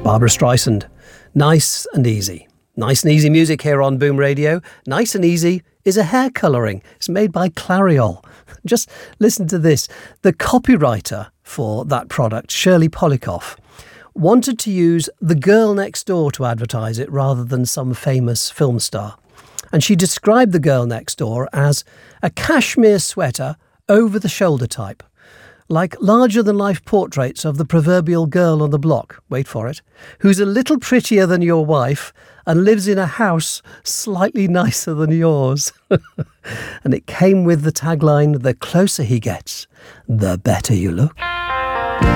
Barbra Streisand. Nice and Easy. Nice and easy music here on Boom Radio. Nice and Easy is a hair colouring. It's made by Clariol. Just listen to this. The copywriter for that product, Shirley Polikoff, wanted to use the girl next door to advertise it rather than some famous film star. And she described the girl next door as a cashmere sweater over the shoulder type, like larger-than-life portraits of the proverbial girl on the block, wait for it, who's a little prettier than your wife and lives in a house slightly nicer than yours. And it came with the tagline, the closer he gets, the better you look.